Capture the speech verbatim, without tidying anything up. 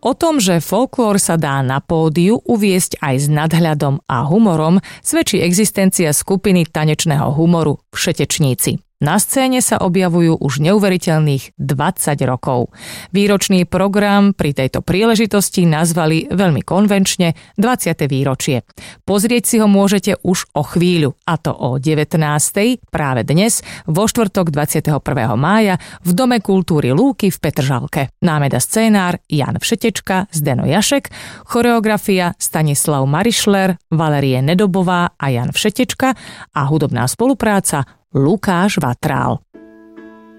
O tom, že folklór sa dá na pódiu uviesť aj s nadhľadom a humorom, svedčí existencia skupiny tanečného humoru Všetečníci. Na scéne sa objavujú už neuveriteľných dvadsať rokov. Výročný program pri tejto príležitosti nazvali veľmi konvenčne dvadsiate výročie. Pozrieť si ho môžete už o chvíľu, a to o devätnástej práve dnes, vo štvrtok dvadsiateho prvého mája v Dome kultúry Lúky v Petržalke. Námeda scénár Jan Všetečka, Zdeno Jašek, choreografia Stanislav Marišler, Valerie Nedobová a Jan Všetečka a hudobná spolupráca Lukáš Vatrál.